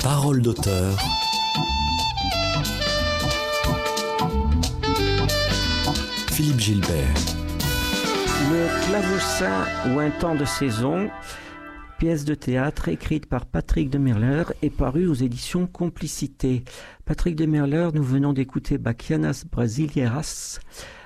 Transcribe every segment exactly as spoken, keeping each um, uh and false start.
Parole d'auteur. Philippe Gilbert. Le Clavecin ou un temps de saison, pièce de théâtre écrite par Patrick Demerler et parue aux éditions Complicité. Patrick Demerler, nous venons d'écouter Bachianas Brasileiras.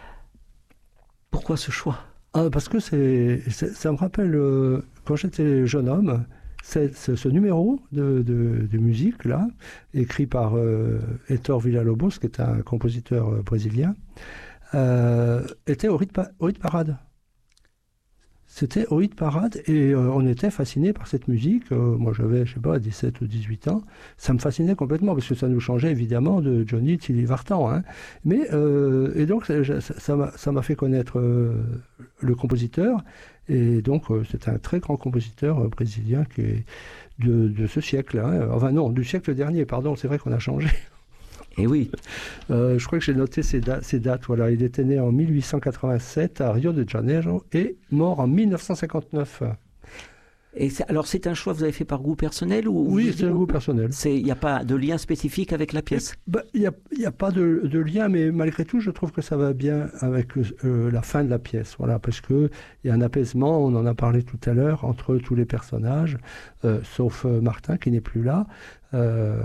Pourquoi ce choix ? Ah, parce que c'est, c'est, ça me rappelle, euh, quand j'étais jeune homme, c'est, c'est ce numéro de, de, de musique, là, écrit par euh, Héctor Villa-Lobos, qui est un compositeur euh, brésilien, euh, était au hit, au hit parade. C'était au hit parade et euh, on était fascinés par cette musique. Euh, moi, j'avais, je sais pas, dix-sept ou dix-huit ans. Ça me fascinait complètement parce que ça nous changeait évidemment de Johnny Tilly Vartan. Hein. Mais, euh, et donc, ça, ça, ça, m'a, ça m'a fait connaître euh, le compositeur. Et donc, euh, c'est un très grand compositeur euh, brésilien qui est de, de ce siècle. Hein. Enfin, non, du siècle dernier, pardon. C'est vrai qu'on a changé. Eh oui. Euh, je crois que j'ai noté ces, da- ces dates. Voilà, il était né en mille huit cent quatre-vingt-sept à Rio de Janeiro et mort en mille neuf cent cinquante-neuf. Et c'est, alors c'est un choix que vous avez fait par goût personnel ou Oui, vous, c'est un goût personnel. Il n'y a pas de lien spécifique avec la pièce ? Il bah, n'y a, y a pas de, de lien, mais malgré tout, je trouve que ça va bien avec euh, la fin de la pièce. Voilà, parce qu'il y a un apaisement, on en a parlé tout à l'heure, entre tous les personnages, euh, sauf euh, Martin qui n'est plus là. Euh,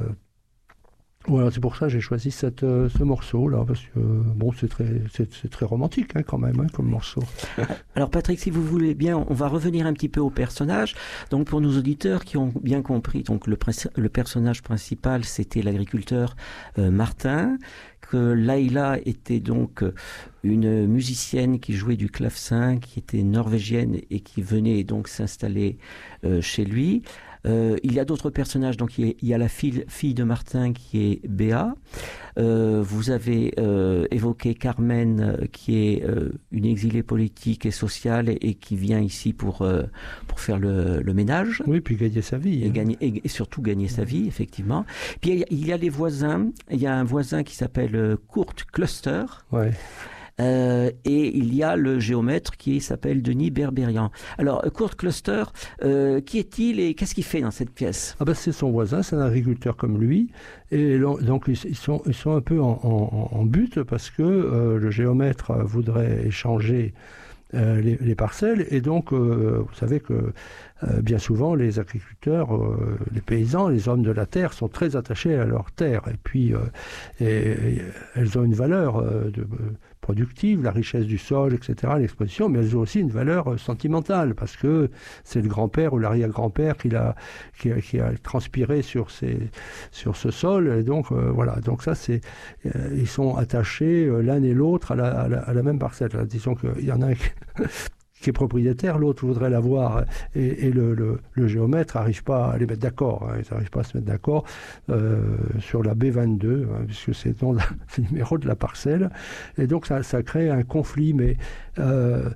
Voilà, c'est pour ça que j'ai choisi cette, euh, ce morceau-là, parce que bon, c'est très, c'est, c'est très romantique hein, quand même, hein, comme morceau. Alors Patrick, si vous voulez bien, on va revenir un petit peu au personnage. Donc pour nos auditeurs qui ont bien compris, donc le, le personnage principal, c'était l'agriculteur euh, Martin, que Laila était donc une musicienne qui jouait du clavecin, qui était norvégienne et qui venait donc s'installer euh, chez lui. Euh, il y a d'autres personnages, donc il y a, il y a la fille, fille de Martin qui est Béa. Euh, vous avez euh, évoqué Carmen euh, qui est euh, une exilée politique et sociale et, et qui vient ici pour, euh, pour faire le, le ménage. Oui, puis gagner sa vie. Et, hein. gagner, et, et surtout gagner sa vie, effectivement. Puis il y a, il y a les voisins. Il y a un voisin qui s'appelle Kurt Cluster. Ouais. Euh, et il y a le géomètre qui s'appelle Denis Berberian. Alors, Kurt Cluster, euh, qui est-il et qu'est-ce qu'il fait dans cette pièce ? Ah ben c'est son voisin, c'est un agriculteur comme lui, et donc ils sont, ils sont un peu en, en, en but parce que euh, le géomètre voudrait échanger Euh, les, les parcelles et donc euh, vous savez que euh, bien souvent les agriculteurs, euh, les paysans, les hommes de la terre sont très attachés à leur terre et puis euh, et, et elles ont une valeur euh, de, euh, productive, la richesse du sol, et cetera, l'exposition, mais elles ont aussi une valeur euh, sentimentale parce que c'est le grand-père ou l'arrière-grand-père qui a, qui a, qui a transpiré sur, ces, sur ce sol et donc euh, voilà, donc ça c'est euh, ils sont attachés euh, l'un et l'autre à la, à la, à la même parcelle. Là, disons qu'il y en a un qui qui est propriétaire, l'autre voudrait l'avoir et, et le, le, le géomètre n'arrive pas à les mettre d'accord, hein, ils n'arrivent pas à se mettre d'accord euh, sur la B vingt-deux, hein, puisque c'est dans le numéro de la parcelle, et donc ça, ça crée un conflit, mais euh,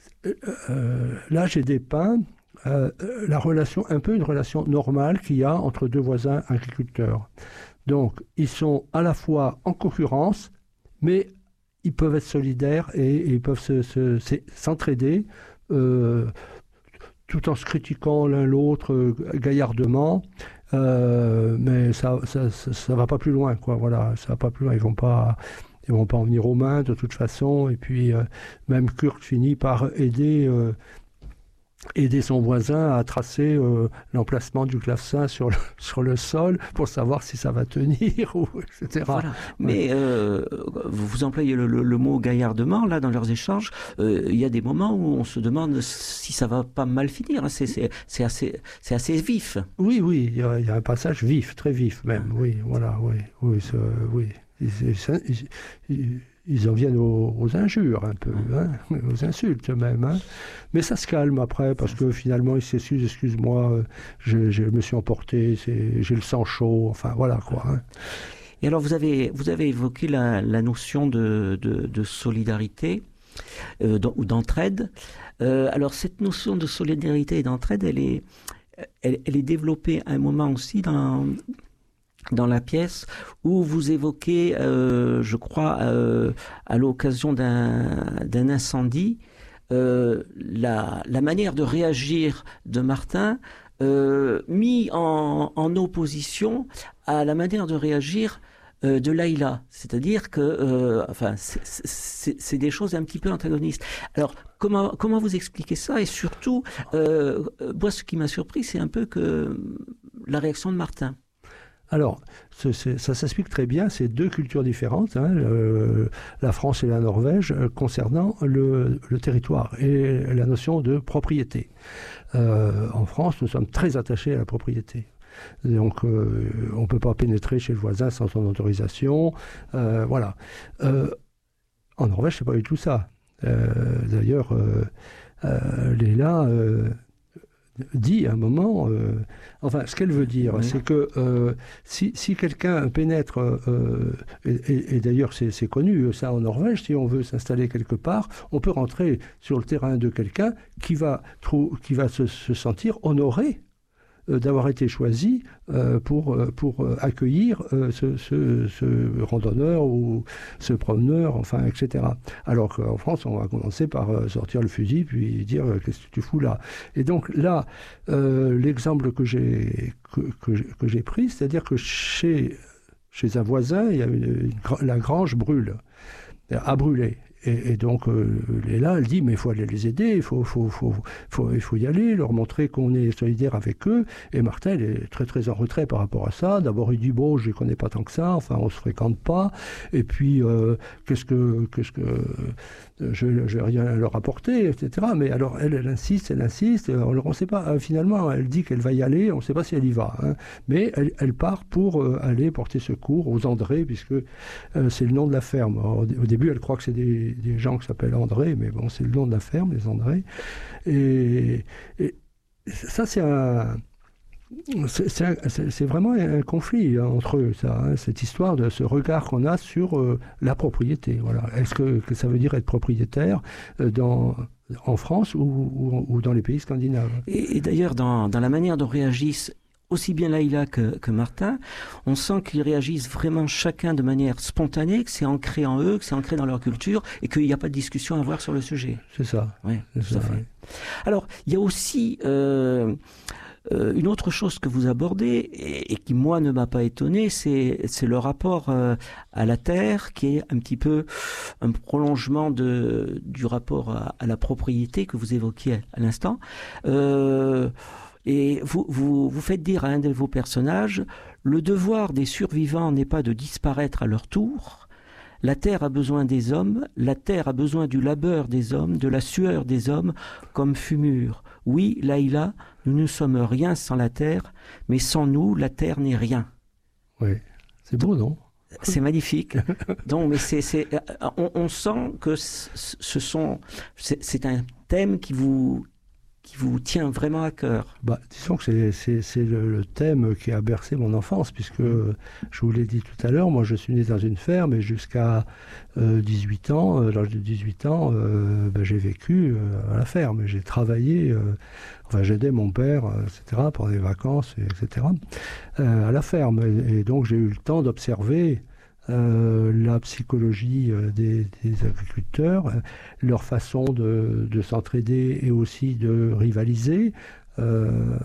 euh, là j'ai dépeint euh, la relation, un peu une relation normale qu'il y a entre deux voisins agriculteurs. Donc ils sont à la fois en concurrence, mais ils peuvent être solidaires et, et ils peuvent se, se, se, s'entraider euh, tout en se critiquant l'un l'autre euh, gaillardement. Euh, mais ça, ça, ça, ça va pas plus loin, quoi. Voilà, ça va pas plus loin. Ils vont pas, ils vont pas en venir aux mains de toute façon. Et puis euh, même Kurt finit par aider. Euh, aider son voisin à tracer euh, l'emplacement du clavecin sur le, sur le sol pour savoir si ça va tenir, ou, et cetera. Voilà. Mais euh, vous employez le, le, le mot gaillardement, là, dans leurs échanges. Euh, il y a des moments où on se demande si ça va pas mal finir. C'est, c'est, c'est, assez, c'est assez vif. Oui, oui, il y, a, il y a un passage vif, très vif même. Oui, voilà, oui. oui, c'est, oui. Ils, ils, ils, ils en viennent aux, aux injures un peu, hein, aux insultes même. Hein. Mais ça se calme après parce que finalement ils s'excusent, excuse-moi, je, je me suis emporté, c'est, j'ai le sang chaud, enfin voilà quoi. Hein. Et alors vous avez, vous avez évoqué la, la notion de, de, de solidarité euh, ou d'entraide. Euh, alors cette notion de solidarité et d'entraide, elle est, elle, elle est développée à un moment aussi dans... dans la pièce où vous évoquez, euh, je crois, euh, à l'occasion d'un, d'un incendie, euh, la, la manière de réagir de Martin euh, mis en, en opposition à la manière de réagir euh, de Layla. C'est-à-dire que, euh, enfin, c'est, c'est, c'est des choses un petit peu antagonistes. Alors, comment, comment vous expliquez ça? Et surtout, euh, moi, ce qui m'a surpris, c'est un peu que la réaction de Martin. Alors, ce, ça s'explique très bien, c'est deux cultures différentes, hein, le, la France et la Norvège, euh, concernant le, le territoire et la notion de propriété. Euh, en France, nous sommes très attachés à la propriété. Donc, euh, on ne peut pas pénétrer chez le voisin sans son autorisation. Euh, voilà. Euh, en Norvège, c'est pas du tout ça. Euh, d'ailleurs, euh, euh, Léla... Euh, dit à un moment, euh, enfin ce qu'elle veut dire, oui. c'est que euh, si, si quelqu'un pénètre, euh, et, et, et d'ailleurs c'est, c'est connu ça en Norvège, si on veut s'installer quelque part, on peut rentrer sur le terrain de quelqu'un qui va, trou, qui va se, se sentir honoré euh, d'avoir été choisi euh, pour, pour accueillir euh, ce, ce, ce randonneur ou ce promeneur, enfin, et cetera. Alors qu'en France, on va commencer par sortir le fusil puis dire euh, qu'est-ce que tu fous là. Et donc là, euh, l'exemple que j'ai, que, que, que j'ai pris, c'est-à-dire que chez, chez un voisin, il y a une, une, la grange brûle, a brûlé. Et, et donc, euh, Léla, elle dit, mais il faut aller les aider, il faut, faut, faut, faut, il faut y aller, leur montrer qu'on est solidaire avec eux. Et Martin, il est très, très en retrait par rapport à ça. D'abord, il dit, bon, je les connais pas tant que ça, enfin, on se fréquente pas. Et puis, euh, qu'est-ce que, qu'est-ce que, je n'ai rien à leur apporter, et cetera. Mais alors, elle, elle insiste, elle insiste, on ne sait pas, finalement, elle dit qu'elle va y aller, on ne sait pas si elle y va. Hein. Mais elle, elle part pour euh, aller porter secours aux André, puisque euh, c'est le nom de la ferme. Alors, au début, elle croit que c'est des des gens qui s'appellent André, mais bon, c'est le nom de la ferme, les André. Et, et ça, c'est un... C'est, c'est, c'est vraiment un conflit hein, entre eux, ça, hein, cette histoire de ce regard qu'on a sur euh, la propriété. Voilà. Est-ce que, que ça veut dire être propriétaire euh, dans, en France ou, ou, ou dans les pays scandinaves? Et, et d'ailleurs, dans, dans la manière dont réagissent aussi bien Layla que, que Martin, on sent qu'ils réagissent vraiment chacun de manière spontanée, que c'est ancré en eux, que c'est ancré dans leur culture, et qu'il n'y a pas de discussion à avoir sur le sujet. C'est ça. Oui, c'est tout ça, à fait. ouais. Alors, il y a aussi euh, euh, une autre chose que vous abordez, et, et qui, moi, ne m'a pas étonné, c'est, c'est le rapport euh, à la terre, qui est un petit peu un prolongement de, du rapport à, à la propriété que vous évoquiez à l'instant. Euh, Et vous, vous, vous faites dire à un de vos personnages, le devoir des survivants n'est pas de disparaître à leur tour. La terre a besoin des hommes, la terre a besoin du labeur des hommes, de la sueur des hommes, comme fumure. Oui, Layla, nous ne sommes rien sans la terre, mais sans nous, la terre n'est rien. Oui, c'est beau, non ? C'est magnifique. Donc, mais c'est, c'est, on, on sent que ce sont, c'est, c'est un thème qui vous qui vous tient vraiment à cœur. Bah, disons que c'est, c'est, c'est le, le thème qui a bercé mon enfance, puisque je vous l'ai dit tout à l'heure, moi je suis né dans une ferme et jusqu'à euh, dix-huit ans, à l'âge de dix-huit ans, euh, ben, j'ai vécu euh, à la ferme. J'ai travaillé, euh, enfin j'aidais mon père, euh, et cetera, pendant les vacances, et cetera, euh, à la ferme. Et, et donc j'ai eu le temps d'observer Euh, la psychologie euh, des, des agriculteurs, euh, leur façon de, de s'entraider et aussi de rivaliser. Euh,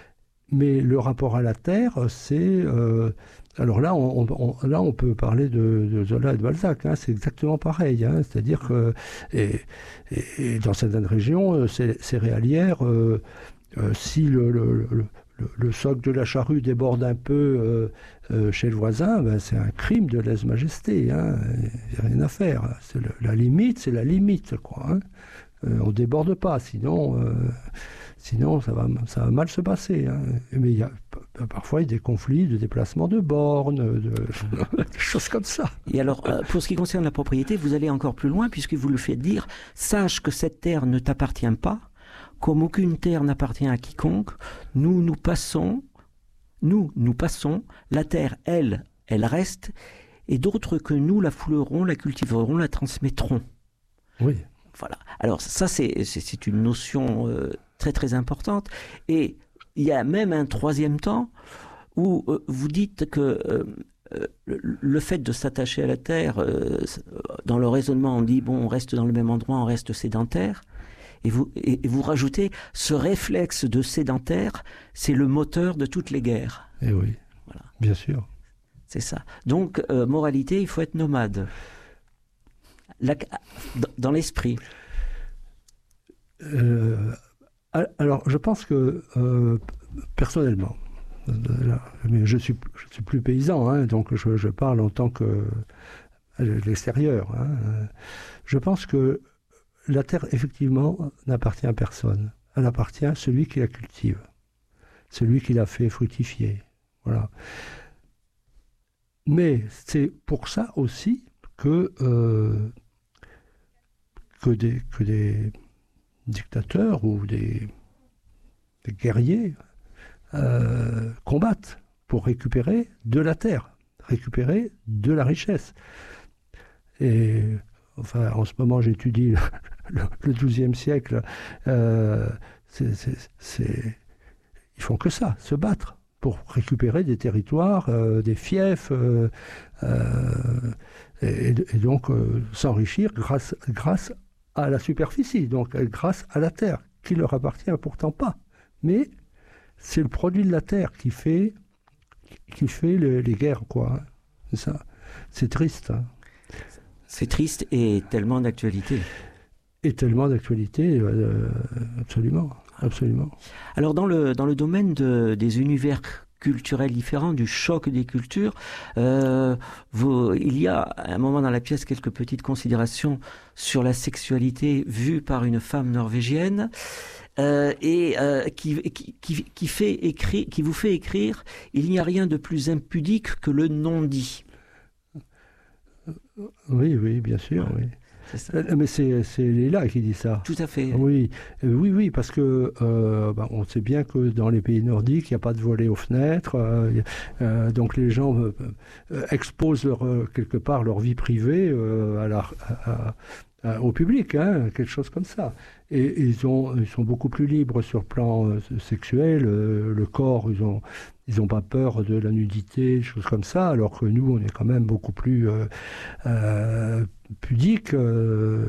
mais le rapport à la terre, c'est... Euh, alors là on, on, là, on peut parler de, de Zola et de Balzac, hein, c'est exactement pareil. Hein, c'est-à-dire que et, et, et dans certaines régions c'est, céréalières, euh, euh, si le... le, le Le, le soc de la charrue déborde un peu euh, euh, chez le voisin, ben c'est un crime de lèse-majesté. Il hein. n'y a rien à faire. C'est le, la limite, c'est la limite, quoi. Hein. Euh, on ne déborde pas, sinon, euh, sinon ça, va, ça va mal se passer. Hein. Mais il y a parfois il y a des conflits de déplacement de bornes, de, de choses comme ça. Et alors, euh, pour ce qui concerne la propriété, vous allez encore plus loin, puisque vous le faites dire, sache que cette terre ne t'appartient pas, comme aucune terre n'appartient à quiconque, nous, nous passons, nous, nous passons, la terre, elle, elle reste, et d'autres que nous la fouleront, la cultiveront, la transmettront. Oui. Voilà. Alors ça, c'est, c'est, c'est une notion euh, très très importante. Et il y a même un troisième temps où euh, vous dites que euh, le, le fait de s'attacher à la terre, euh, dans le raisonnement, on dit, bon, on reste dans le même endroit, on reste sédentaire. Et vous, et, et vous rajoutez, ce réflexe de sédentaire, c'est le moteur de toutes les guerres. Eh oui, voilà. Bien sûr. C'est ça. Donc, euh, moralité, il faut être nomade. La, dans l'esprit. Euh, alors, je pense que, euh, personnellement, mais je suis, je suis plus paysan, hein, donc je, je parle en tant que l'extérieur. Hein. Je pense que la terre, effectivement, n'appartient à personne. Elle appartient à celui qui la cultive, celui qui la fait fructifier. Voilà. Mais c'est pour ça aussi que, euh, que, des, que des dictateurs ou des, des guerriers euh, combattent pour récupérer de la terre, récupérer de la richesse. Et enfin, en ce moment, j'étudie le, le douzième siècle. Euh, c'est, c'est, c'est, ils font que ça, se battre pour récupérer des territoires, euh, des fiefs, euh, euh, et, et donc euh, s'enrichir grâce, grâce à la superficie, donc grâce à la terre, qui leur appartient pourtant pas. Mais c'est le produit de la terre qui fait, qui fait les, les guerres, quoi. C'est ça. C'est triste. Hein. C'est triste et tellement d'actualité. Et tellement d'actualité, euh, absolument. Absolument. Alors dans le, dans le domaine de, des univers culturels différents, du choc des cultures, euh, vous, il y a à un moment dans la pièce quelques petites considérations sur la sexualité vue par une femme norvégienne euh, et euh, qui, qui, qui, qui, fait écrire, qui vous fait écrire « Il n'y a rien de plus impudique que le non-dit ». Oui, oui, bien sûr, oui. C'est ça. Mais c'est, c'est Léla qui dit ça. Tout à fait. Oui, oui, oui, parce que euh, bah, on sait bien que dans les pays nordiques, il n'y a pas de volets aux fenêtres, euh, euh, donc les gens euh, exposent leur, euh, quelque part leur vie privée euh, à la, à, à, au public, hein, quelque chose comme ça. Et, et ils, ont, ils sont beaucoup plus libres sur le plan euh, sexuel, euh, le corps, ils ont... Ils n'ont pas peur de la nudité, des choses comme ça, alors que nous, on est quand même beaucoup plus euh, euh, pudiques. Euh,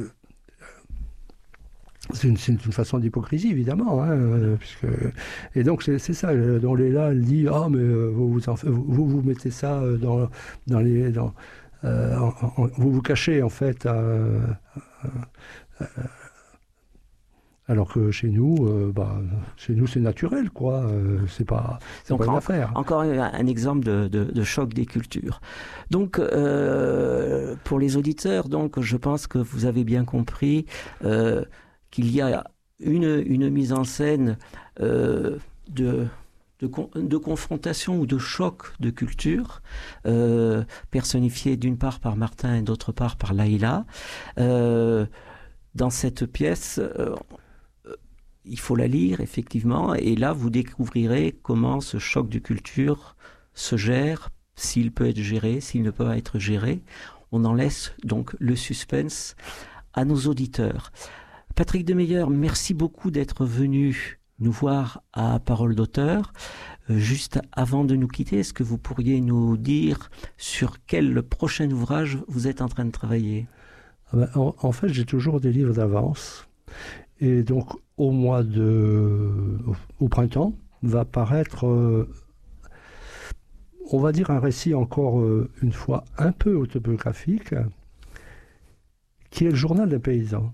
c'est, une, c'est une façon d'hypocrisie, évidemment. Hein, euh, puisque, et donc, c'est, c'est ça. Dont Léla, elle dit « Ah, mais euh, vous, vous, en, vous vous mettez ça dans, dans les... Dans, euh, en, en, vous vous cachez, en fait, à... à, à alors que chez nous, euh, bah, chez nous c'est naturel, quoi. Euh, c'est pas, c'est Donc, pas une en, affaire. Encore un, un exemple de, de, de choc des cultures. Donc, euh, pour les auditeurs, donc, je pense que vous avez bien compris euh, qu'il y a une, une mise en scène euh, de, de, de confrontation ou de choc de culture, euh, personnifiée d'une part par Martin et d'autre part par Laïla. Euh, dans cette pièce, euh, il faut la lire, effectivement, et là, vous découvrirez comment ce choc de culture se gère, s'il peut être géré, s'il ne peut pas être géré. On en laisse donc le suspense à nos auditeurs. Patrick Demeyer, merci beaucoup d'être venu nous voir à Parole d'auteur. Euh, juste avant de nous quitter, est-ce que vous pourriez nous dire sur quel prochain ouvrage vous êtes en train de travailler ? En, en fait, j'ai toujours des livres d'avance. Et donc, au mois de... au printemps, va paraître, euh, on va dire, un récit encore euh, une fois un peu autobiographique, qui est le journal d'un paysan.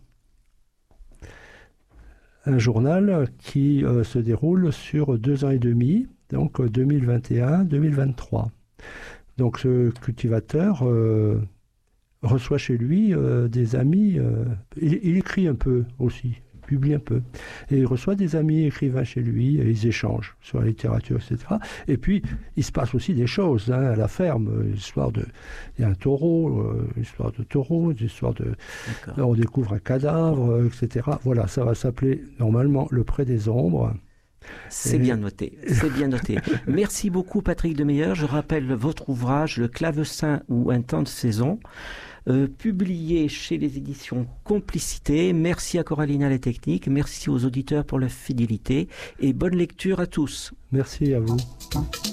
Un journal qui euh, se déroule sur deux ans et demi, donc deux mille vingt et un deux mille vingt-trois. Donc, ce cultivateur... Euh, reçoit chez lui euh, des amis, euh, il, il écrit un peu aussi, publie un peu, et il reçoit des amis écrivains chez lui, et ils échangent sur la littérature, et cetera. Et puis, il se passe aussi des choses hein, à la ferme, l'histoire de... Il y a un taureau, euh, l'histoire de taureau, l'histoire de... Là, on découvre un cadavre, euh, et cetera. Voilà, ça va s'appeler normalement Le Pré des Ombres. C'est bien noté, c'est bien noté. Merci beaucoup Patrick Demeyer. Je rappelle votre ouvrage, Le Clavecin ou Un temps de saison, euh, publié chez les éditions Complicité. Merci à Coralina Les Techniques, merci aux auditeurs pour leur fidélité et bonne lecture à tous. Merci à vous.